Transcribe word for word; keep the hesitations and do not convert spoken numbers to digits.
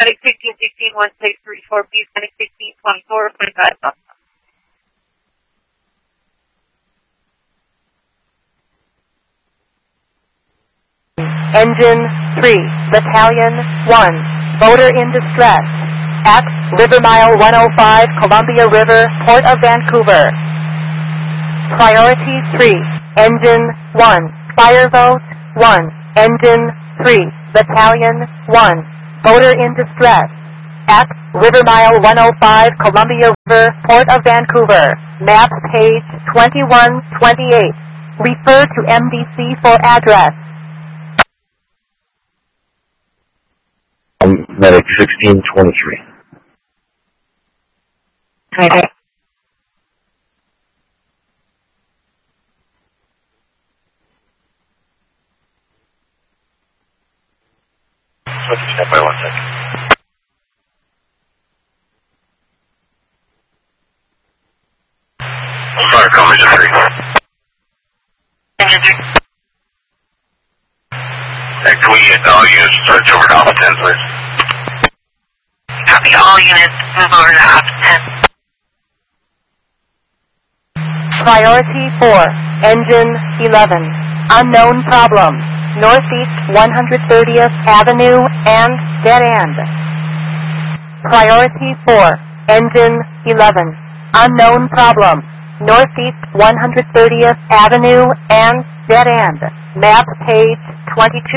Panic sixteen sixteen one six three four, please. Panic sixteen twenty-four twenty-five. Engine three, Battalion one, motor in distress, at River Mile one oh five, Columbia River, Port of Vancouver. Priority three, Engine one, Fire Vote one, Engine three, Battalion one, motor in distress, at River Mile one oh five, Columbia River, Port of Vancouver. Map page twenty-one twenty-eight. Refer to M D C for address. Um, medic sixteen twenty-three. Okay. Stand by one second. Fire call Engine three. Engine three. Hey, can we get all units search over to Alpha ten, please? Copy, all units move over to Alpha ten. Priority four, Engine eleven, unknown problem, northeast one hundred thirtieth Avenue and dead end. Priority four, Engine eleven, unknown problem, northeast one hundred thirtieth Avenue and dead end. Map page twenty-two.